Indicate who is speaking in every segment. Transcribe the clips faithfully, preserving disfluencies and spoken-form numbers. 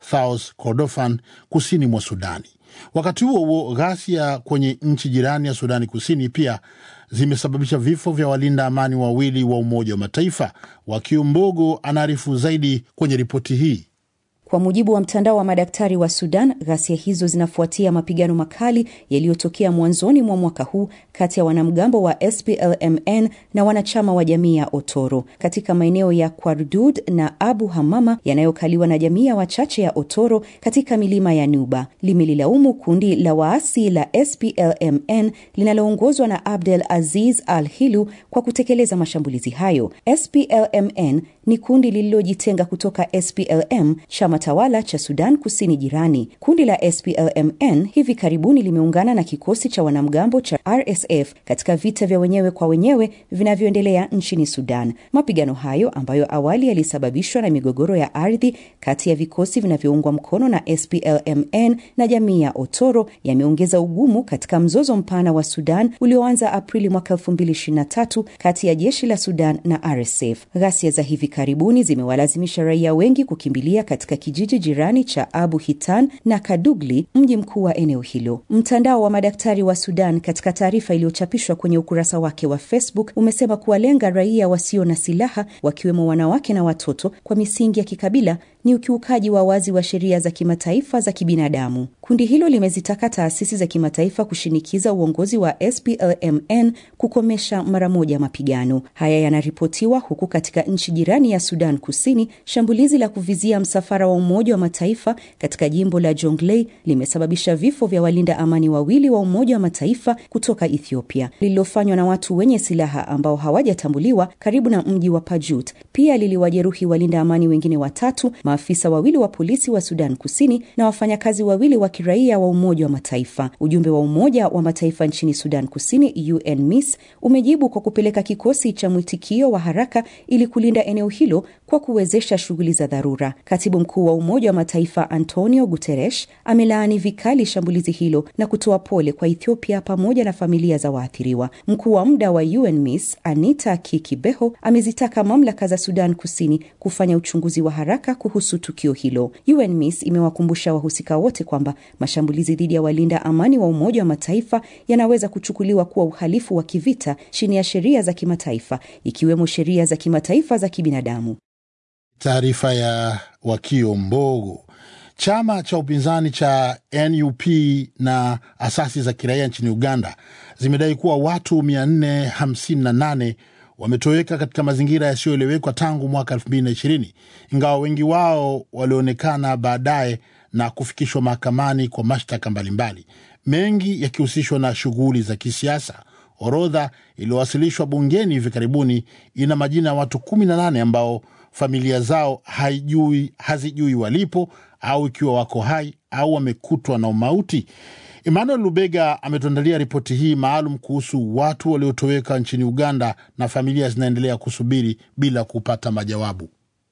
Speaker 1: South Kordofan kusini mwa Sudani. Wakati huo huo, ghasia kwenye nchi jirani ya Sudani Kusini pia zimesababisha vifo vya walinda amani wawili wa Umoja wa Mataifa. Wakiombogo anaarifu zaidi kwenye ripoti hii.
Speaker 2: Kwa mujibu wa mtandao wa madaktari wa Sudan, ghasia hizo zinafuatia mapigano makali yaliyotokea mwanzoni mwa mwaka huu kati ya wanamgambo wa S P L M N na wanachama wa jamii ya Otoro katika maeneo ya Kwardud na Abu Hamama yanayokaliwa na jamii ya wachache ya Otoro katika milima ya Nuba. Limelilaumu kundi la waasi la S P L M N linaloongozwa na Abdel Aziz Al-Hilu kwa kutekeleza mashambulizi hayo. S P L M N ni kundi lililojitenga kutoka S P L M, chama tawala cha Sudan Kusini jirani. Kundi la S P L M N hivi karibuni limeungana na kikosi cha wanamgambo cha R S F katika vita vya wenyewe kwa wenyewe vinavyoendelea nchini Sudan. Mapigano hayo ambayo awali yalisababishwa na migogoro ya ardhi kati ya vikosi vinavyoungwa mkono na S P L M N na jamii ya Otoro yameongeza ugumu katika mzozo mpana wa Sudan ulioanza Aprili mwaka elfu mbili ishirini na tatu kati ya jeshi la Sudan na R S F. Ghasia za hivi karibuni zimewalazimisha raia wengi kukimbilia katika kijiji jirani cha Abu Hitan na Kadugli, mji mkuu wa eneo hilo. Mtandao wa madaktari wa Sudan katika taarifa iliyochapishwa kwenye ukurasa wake wa Facebook umesema kuwalenga raia wasio na silaha wakiwemo wanawake na watoto kwa misingi ya kikabila ni ukiukaji wa wazi wa sheria za kimataifa za kibinadamu. Kundi hilo limezitaka taasisi za kimataifa kushinikiza uongozi wa S P L M N kukomesha mara moja mapigano. Haya yanaripotiwa huku katika nchi jirani ya Sudan Kusini, shambulizi la kuvizia msafara wa Umoja wa Mataifa katika jimbo la Jonglei limesababisha vifo vya walinda amani wawili wa Umoja wa Mataifa kutoka Ethiopia, lililofanywa na watu wenye silaha ambao hawajatambuliwa karibu na mji wa Pajut. Pia liliwajeruhi walinda amani wengine watatu, maafisa wawili wa polisi wa Sudan Kusini na wafanyakazi wawili wa kiraia wa Umoja wa Mataifa. Ujumbe wa Umoja wa Mataifa nchini Sudan Kusini, U N M I S, umejibu kwa kupeleka kikosi cha mwitikio wa haraka ili kulinda eneo hilo kwa kuwezesha shughuli za dharura. Katibu mkuu wa Umoja wa Mataifa Antonio Guterres amelaani vikali shambulizi hilo na kutoa pole kwa Ethiopia pamoja na familia za waathiriwa. Mkuu wa muda wa U N M I S Anita Kikibeho amezitaka mamlaka za Sudan Kusini kufanya uchunguzi wa haraka kuhusu tukio hilo. U N M I S imewakumbusha wahusika wote kwamba mashambulizi dhidi ya walinda amani wa Umoja wa Mataifa yanaweza kuchukuliwa kuwa uhalifu wa kivita chini ya sheria za kimataifa, ikiwemo sheria za kimataifa za kibinadamu.
Speaker 1: Taarifa ya Wakiombogo. Chama cha upinzani cha N U P na asasi za kiraia nchini Uganda zimedai kuwa watu mia nne hamsini na nane wametoweka katika mazingira yasiyoeleweka tangu mwaka elfu mbili na ishirini, ingawa wengi wao walionekana baadaye na kufikishwa mahakamani kwa mashtaka mbalimbali, mengi yakihusishwa na shughuli za kisiasa. Orodha iliyowasilishwa bungeni hivi karibuni ina majina ya watu kumi na nane ambao familia zao haijui hazijui walipo au ikiwa wako hai au wamekutwa na mauti. Emmanuel Lubega ametuandalia ripoti hii maalum kuhusu watu waliotoweka nchini Uganda na familia zinaendelea kusubiri bila kupata majawabu.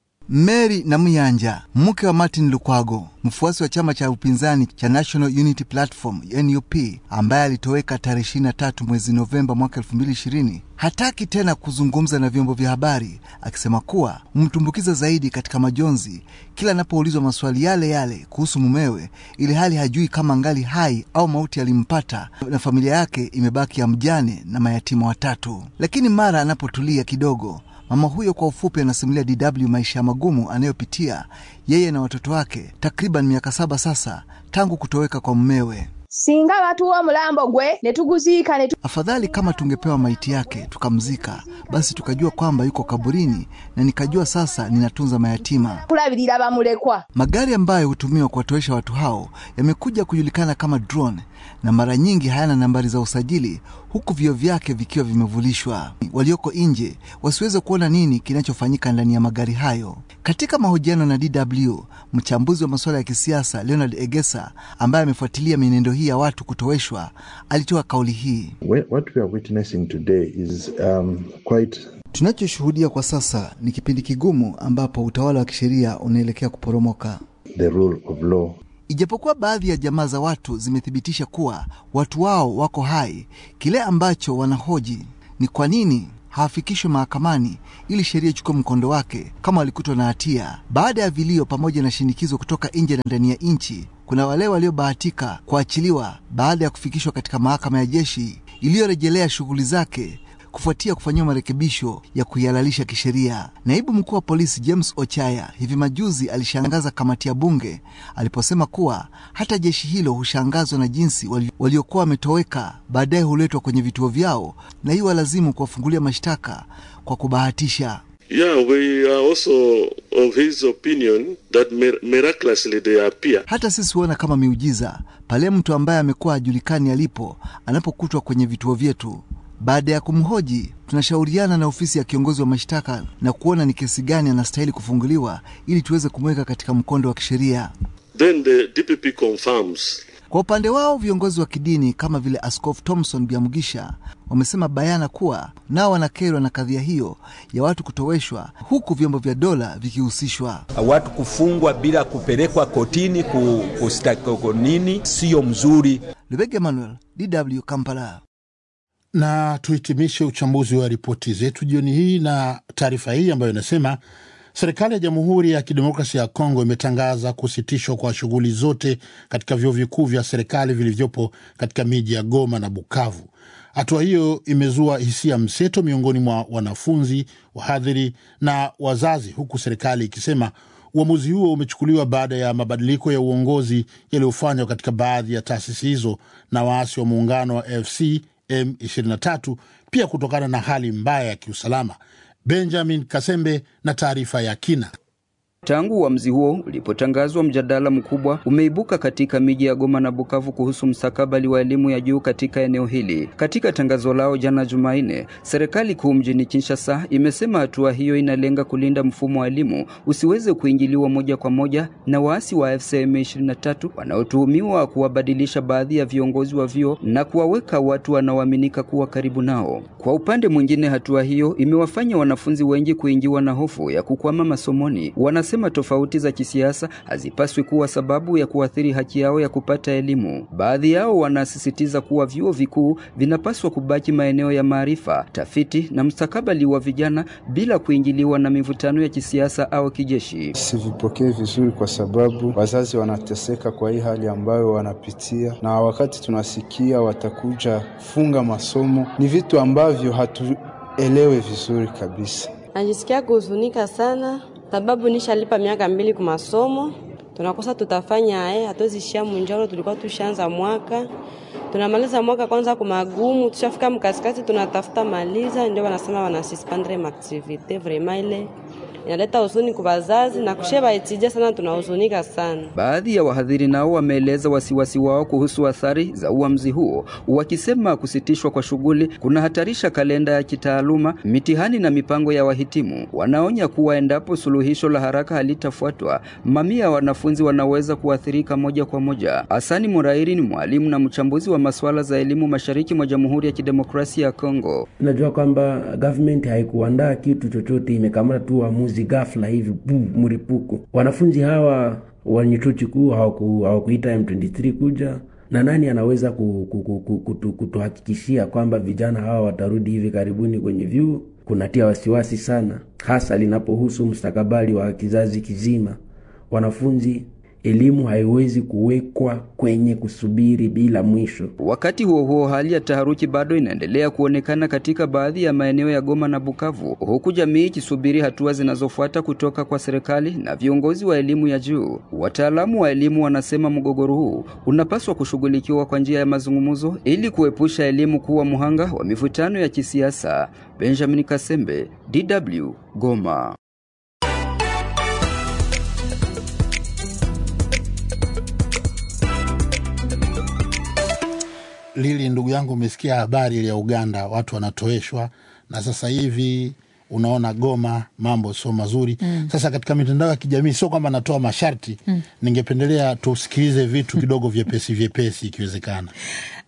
Speaker 3: Mary Namuyanja, mke wa Martin Lukwago, mfuasi wa chama cha upinzani cha National Unity Platform N U P, ambaye alitoweka tarehe ishirini na tatu mwezi Novemba mwaka elfu mbili ishirini, hataki tena kuzungumza na vyombo vya habari, akisema kuwa mtumbukiza zaidi katika majonzi kila anapoulizwa maswali yale yale kuhusu mumewe, ili hali hajui kama ngali hai au mauti alimpata, na familia yake imebaki ya mjane na mayatima watatu. Lakini mara anapotulia kidogo, mama huyo kwa ufupi anasimulia D W maisha magumu anayopitia yeye na watoto wake takriban miaka saba sasa tangu kutoweka kwa mumewe.
Speaker 4: Singa watu wa mlambo gwe netuguzika netu.
Speaker 3: Afadhali kama tungepewa maiti yake tukamzika, basi tukajua kwamba yuko kaburini na nikajua sasa ninatunza mayatima.
Speaker 4: Kulabirira bamulekwa.
Speaker 3: Magari ambayo hutumiwa kuwatowesha watu hao yamekuja kujulikana kama drone, na mara nyingi hayana nambari za usajili, huku vioo vyake vikiwa vimevulishwa. Walioko nje wasiweze kuona nini kinachofanyika ndani ya magari hayo. Katika mahojiano na D W, mchambuzi wa masuala ya kisiasa Leonard Egesa, ambaye amefuatilia mienendo hii ya watu kutoweshwa, alitoa kauli hii.
Speaker 5: What we are witnessing today is um, quite
Speaker 3: Tunachoshuhudia kwa sasa ni kipindi kigumu ambapo utawala wa kisheria unaelekea kuporomoka.
Speaker 5: The rule of law.
Speaker 3: Ijapokuwa baadhi ya jamaa za watu zimethibitisha kuwa watu wao wako hai, kile ambacho wanahoji ni kwa nini hawafikishwe mahakamani ili sheria ichukue mkondo wake kama walikutwa na hatia. Baada ya vilio pamoja na shinikizo kutoka nje na ndani ya nchi, kuna wale waliobahatika kuachiliwa baada ya kufikishwa katika mahakama ya jeshi iliyorejelea shughuli zake kufuatia kufanyiwa marekebisho ya kuihalalisha kisheria. Naibu mkuu wa polisi James Ochaya hivi majuzi alishangaza kamati ya bunge aliposema kuwa hata jeshi hilo hushangazwa na jinsi waliokuwa wametoweka baadaye huletwa kwenye vituo vyao na hiyo lazimu kuwafungulia mashtaka kwa kubahatisha.
Speaker 6: Yeah, we are also of his opinion that miraculously they appear.
Speaker 3: Hata sisi huona kama miujiza pale mtu ambaye amekuwa hajulikani alipo anapokutwa kwenye vituo vyetu. Baada ya kumhoji, tunashauriana na ofisi ya kiongozi wa mashtaka na kuona ni kesi gani anastahili kufunguliwa ili tuweze kumweka katika mkondo wa kisheria.
Speaker 6: Then the D P P confirms.
Speaker 3: Kwa upande wao, viongozi wa kidini kama vile Askofu Thompson Biamugisha wamesema bayana kuwa nao wanakerwa na kadhia hiyo ya watu kutoweshwa huku vyombo vya dola vikihusishwa.
Speaker 7: Watu kufungwa bila kupelekwa kotini kustakwa nini sio mzuri.
Speaker 3: Lubega Emmanuel, D W Kampala.
Speaker 1: Na tuhitimishe uchambuzi wa ripoti zetu jioni hii na taarifa hii ambayo inasema serikali ya Jamhuri ya Kidemokrasia ya Kongo imetangaza kusitishwa kwa shughuli zote katika vyuo vikuu vya serikali vilivyopo katika miji ya Goma na Bukavu. Hatua hiyo imezua hisia mseto miongoni mwa wanafunzi, wahadhiri na wazazi, huku serikali ikisema uamuzi huo umechukuliwa baada ya mabadiliko ya uongozi yaliyofanywa katika baadhi ya taasisi hizo na waasi wa muungano wa F C M ishirini na tatu, pia kutokana na hali mbaya ya kiusalama. Benjamin Kasembe na taarifa ya kina.
Speaker 8: Tangu uamuzi huo ulipotangazwa, mjadala mkubwa umeibuka katika miji ya Goma na Bukavu kuhusu mstakabali wa elimu ya juu katika eneo hili. Katika tangazo lao jana Jumanne, serikali kuu mjini Kinshasa imesema hatua hiyo inalenga kulinda mfumo wa elimu usiweze kuingiliwa moja kwa moja na waasi wa F C M ishirini na tatu wanaotuhumiwa kuwabadilisha baadhi ya viongozi wa vyuo na kuwaweka watu wanaoaminika kuwa karibu nao. Kwa upande mwingine, hatua hiyo imewafanya wanafunzi wengi kuingiwa na hofu ya kukwama masomoni. Wanasema tofauti za kisiasa hazipaswi kuwa sababu ya kuathiri haki yao ya kupata elimu. Baadhi yao wanasisitiza kuwa vyuo vikuu vinapaswa kubaki maeneo ya maarifa, tafiti na mustakabali wa vijana bila kuingiliwa na mivutano ya kisiasa au kijeshi.
Speaker 9: Sivipokee vizuri kwa sababu wazazi wanateseka kwa hii hali ambayo wanapitia, na wakati tunasikia watakuja funga masomo, ni vitu ambavyo hatuelewe vizuri kabisa.
Speaker 10: Najisikia kuhuzunika sana sababu nishalipa miaka mbili kwa masomo. Tunakosa tutafanya eh hatozishia munjoro, tulikuwa tushaanza mwaka. Tunamaliza mwaka kwanza kwa magumu, tushafika mkasikati tunatafuta maliza, ndio wanasema wana suspendre ma activité. Vraiment ile inaleta huzuni kwa wazazi na kusheba itije sana, tunahuzunika sana.
Speaker 8: Baadhi ya wahadhiri nao wameeleza wasiwasi wao kuhusu athari za uamuzi huo, wakisema kusitishwa kwa shughuli kuna hatarisha kalenda ya kitaaluma, mitihani na mipango ya wahitimu. Wanaonya kuwa endapo suluhisho la haraka halitafuatwa, mamia wanafunzi wanaweza kuathirika moja kwa moja. Hasani Murairi ni mwalimu na mchambuzi wa masuala za elimu mashariki mwa Jamhuri ya Kidemokrasia ya Kongo.
Speaker 11: Najua kwamba government haikuandaa kitu chochote, imekamata tu uamuzi ghafla hivi mripuko. Wanafunzi hawa wa chuo kikuu hawakuita M ishirini na tatu kuja, na nani anaweza kutuhakikishia kwamba vijana hawa watarudi hivi karibuni kwenye vyuo? Kunatia wasiwasi sana, hasa linapohusu mustakabali wa kizazi kizima. Wanafunzi, elimu haiwezi kuwekwa kwenye kusubiri bila mwisho.
Speaker 8: Wakati huo huo, hali ya taharuki bado inaendelea kuonekana katika baadhi ya maeneo ya Goma na Bukavu, huku jamii ikisubiri hatua zinazofuata kutoka kwa serikali na viongozi wa elimu ya juu. Wataalamu wa elimu wanasema mgogoro huu unapaswa kushughulikiwa kwa njia ya mazungumzo ili kuepusha elimu kuwa muhanga wa mivutano ya kisiasa. Benjamin Kasembe, D W, Goma.
Speaker 1: Lili, ndugu yangu, umesikia habari ya Uganda, watu wanatoeshwa, na sasa hivi unaona Goma mambo sio mazuri. Mm. Sasa katika mitandao ya kijamii, sio kwamba natoa masharti, mm. ningependelea tusikilize vitu kidogo vyepesi vyepesi ikiwezekana.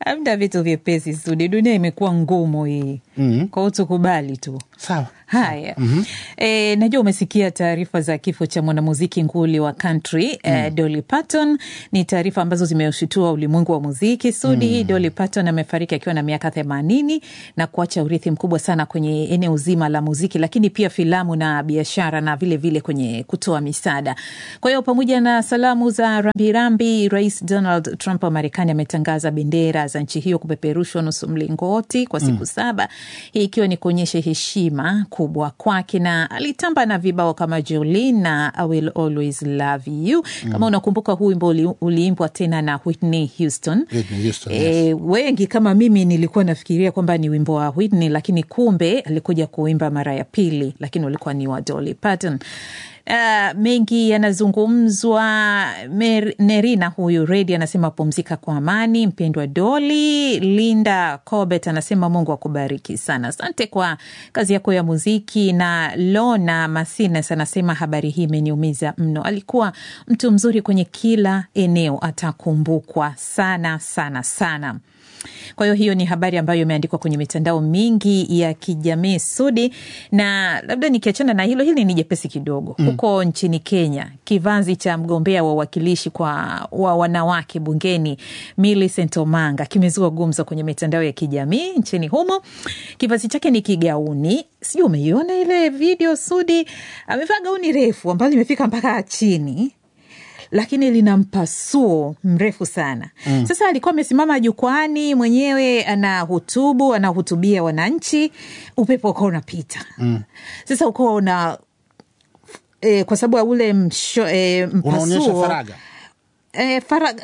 Speaker 12: Hamna vitu vyepesi Sudi, dunia imekuwa ngumu hii. Mm-hmm. Kwa utukubali tu.
Speaker 1: Sawa.
Speaker 12: Haya. Mm-hmm. E, najua umesikia taarifa za kifo cha mwanamuziki nguli wa country, mm. e, Dolly Parton. Ni taarifa ambazo zimeushtua ulimwengu wa muziki Sudi. Mm. Dolly Parton amefariki akiwa na miaka themanini na kuacha urithi mkubwa sana kwenye eneo zima la muziki, lakini pia filamu na biashara na vile vile kwenye kutoa misaada. Kwa hiyo pamoja na salamu za rambirambi, Rais Donald Trump wa Marekani ametangaza bendera za nchi hiyo kupeperushwa nusu mlingoti kwa siku mm. saba. Hii ikiwa ni kuonyesha heshima kubwa kwake, na alitamba na vibao kama Jolene na I Will Always Love You. Mm. Kama unakumbuka huu wimbo uliimbwa tena na Whitney Houston. Whitney Houston, yes. E, wengi kama mimi nilikuwa nafikiria kwamba ni wimbo wa Whitney, lakini kumbe alikuja kuimba mara ya pili, lakini ulikuwa ni wa Dolly Parton. Uh, mengi yanazungumzwa. Mer- Nerina huyu Redi anasema pumzika kwa amani mpendwa Dolly. Linda Corbett anasema Mungu akubariki sana, asante kwa kazi yako ya muziki. Na Lona Masines anasema habari hii imeniumiza mno, alikuwa mtu mzuri kwenye kila eneo, atakumbukwa sana sana sana. Kwa hiyo hiyo ni habari ambayo imeandikwa kwenye mitandao mingi ya kijamii Sudi. Na labda nikiachana na hilo, hili ni jepesi kidogo. Mm. Huko nchini Kenya, kivanzi cha mgombea wa wakilishi kwa wa wanawake bungeni Millicent Omanga kimezua gumzo kwenye mitandao ya kijamii nchini humo. Kivanzi chake ni kigauni. Sijui umeiona ile video Sudi? Amevaa gauni refu ambalo limefika mpaka chini, lakini lina mpasuo mrefu sana. Mm. Sasa alikuwa amesimama jukwani mwenyewe anahutubu, anahutubia wananchi, upepo ukawa unapita. Mm. Sasa ukawa una e, kwa sababu ya ule msho, e, mpasuo.
Speaker 1: Unaonyesha faraga.
Speaker 12: E, faraga.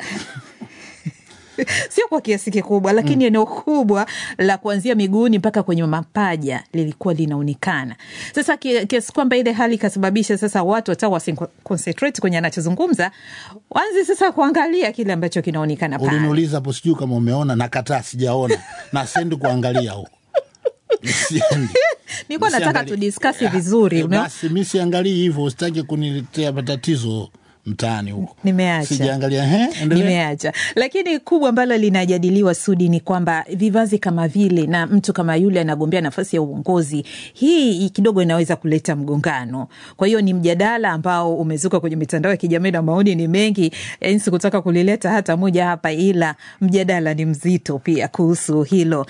Speaker 12: Sio kwa kiasi kikubwa, lakini mm. eneo kubwa la kuanzia miguuni mpaka kwenye mapaja lilikuwa linaonekana. Sasa kiasi kwamba ile hali ikasababisha sasa watu hata wasi concentrate kwenye anachozungumza, waanze sasa kuangalia kile ambacho kinaonekana pale.
Speaker 1: Uliniuliza hapo sijui kama umeona, na kataa sijaona. Na sendi kuangalia huko.
Speaker 12: Nilikuwa nataka tu discuss vizuri.
Speaker 1: Basi mimi siangalii hivyo, usitaki kuniletea matatizo mtaani huko.
Speaker 12: Nimeacha.
Speaker 1: Sijaangalia he? Endelea.
Speaker 12: Nimeacha. Lakini kubwa ambalo linajadiliwa Sudi ni kwamba vivazi kama vile na mtu kama yule anagombea nafasi ya uongozi, hii kidogo inaweza kuleta mgongano. Kwa hiyo ni mjadala ambao umezuka kwenye mitandao ya kijamii na maoni ni mengi. Yaani sikutaka kulileta hata moja hapa, ila mjadala ni mzito pia kuhusu hilo.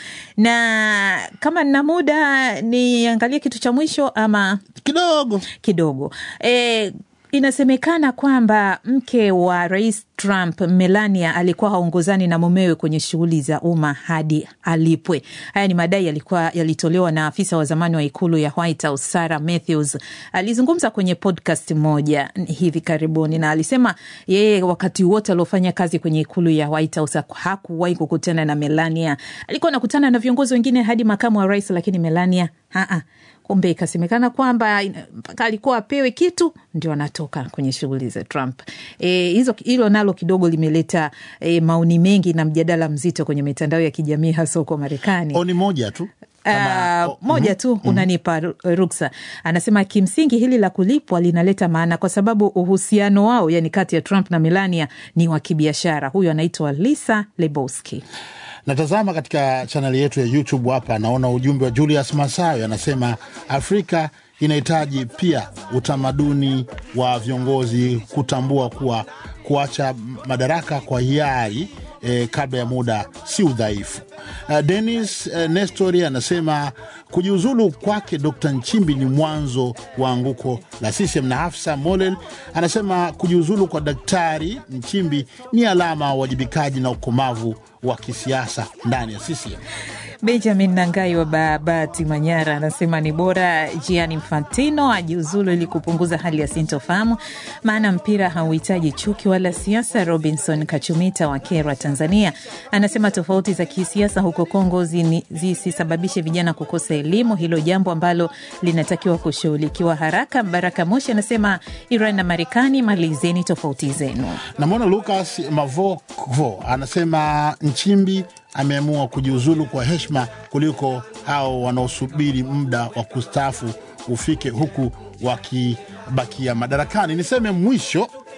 Speaker 12: Na kama nina muda niangalie kitu cha mwisho ama
Speaker 1: kidogo
Speaker 12: kidogo. Eh Inasemekana kwamba mke wa Rais Trump, Melania, alikuwa haongozani na mumewe kwenye shughuli za umma hadi alipwe. Haya ni madai yalikuwa yalitolewa na afisa wa zamani wa ikulu ya White House, Sarah Matthews. Alizungumza kwenye podcast moja hivi karibuni na alisema yeye wakati wote aliofanya kazi kwenye ikulu ya White House hakuwahi kukutana na Melania. Alikuwa anakutana na viongozi wengine hadi makamu wa rais, lakini Melania haa. Kumbe ikasemekana kwamba mpaka alikuwa apewe kitu ndio anatoka kwenye shughuli za Trump. E, hizo hilo nalo kidogo limeleta e, maoni mengi na mjadala mzito kwenye mitandao ya kijamii hasa huko Marekani.
Speaker 1: Oni moja tu.
Speaker 12: Kama, uh, moja mm-hmm. tu mm-hmm. unanipa ruksa. Anasema kimsingi hili la kulipwa linaleta maana kwa sababu uhusiano wao, yani kati ya Trump na Melania, ni wa kibiashara. Huyo anaitwa Lisa Lebowski.
Speaker 1: Natazama katika chaneli yetu ya YouTube hapa, naona ujumbe wa Julius Masayo anasema Afrika inahitaji pia utamaduni wa viongozi kutambua kuwa kuacha madaraka kwa hiari eh, kabla ya muda si udhaifu. Uh, Dennis uh, Nestori anasema kujiuzulu kwake Dokta Nchimbi ni mwanzo wa anguko la C C M. Na Hafsa Molel anasema kujiuzulu kwa Daktari Nchimbi ni alama ya wajibikaji na ukomavu wa kisiasa ndani ya C C M.
Speaker 12: Benjamin Nangai wa Babati Manyara anasema ni bora Gianni Infantino ajiuzulu ili kupunguza hali ya sintofahamu, maana mpira hauhitaji chuki wala siasa. Robinson Kachumita wa Kera, Tanzania anasema tofauti za kisiasa huko Kongo zisisababishe vijana kukosa elimu, hilo jambo ambalo linatakiwa kushughulikiwa haraka. Baraka Moshi anasema Iran na Marekani, malizeni tofauti zenu.
Speaker 1: Na mwana Lucas Mavokvo anasema Nchimbi ameamua kujiuzulu kwa heshima kuliko hao wanaosubiri muda wa kustaafu ufike huku wakibakia madarakani. Niseme mwisho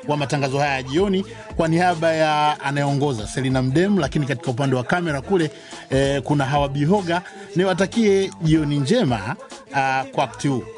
Speaker 1: wa matangazo haya jioni. Kwa niaba ya anayeongoza Selina Mdem, lakini katika upande wa kamera kule eh, kuna Hawa Bihoga. Niwatakie jioni njema uh, kwa wakati huu.